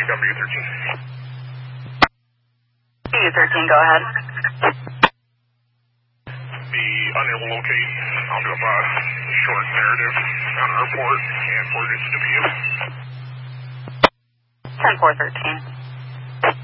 you copy U13? U13, go ahead. Be unable to locate. I'll do a short narrative on a report and forward it to WU. 10-4-13.